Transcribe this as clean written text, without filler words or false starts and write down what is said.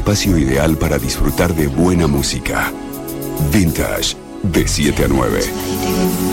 espacio ideal para disfrutar de buena música. Vintage, de 7 a 9.